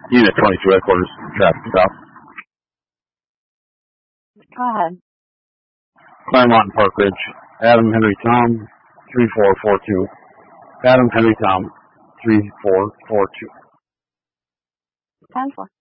Unit 22 headquarters, traffic stop. Go ahead. Claremont and Park Ridge. Adam Henry Tom, 3442. Adam Henry Tom, 3442. 10-4.